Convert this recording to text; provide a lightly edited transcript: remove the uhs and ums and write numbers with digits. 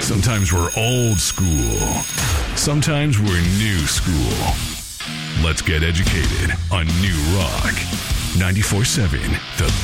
Sometimes we're old school. Sometimes we're new school. Let's get educated on New Rock. 94.7 The